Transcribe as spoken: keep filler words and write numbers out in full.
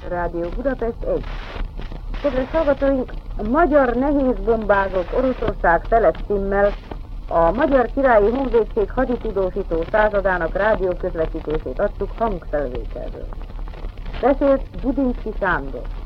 Rádió Budapest egy. Kedves hallgatóink, a magyar nehézbombázók Oroszország feles címmel a Magyar Királyi Honvédség haditudósító századának rádióközvetítését adtuk hangfelvételről. Beszélt Budinszky Sándor.